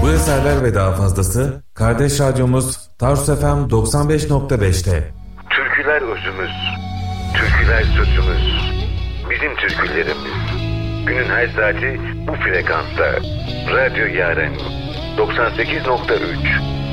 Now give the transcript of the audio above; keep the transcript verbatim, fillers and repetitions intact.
Bu eserler ve daha fazlası kardeş radyomuz Tarsus F M doksan beş nokta beşte. Türküler özümüz, türküler sözümüz, bizim türkülerimiz. Günün her saati bu frekansta. Radyo Yaren doksan sekiz nokta üç.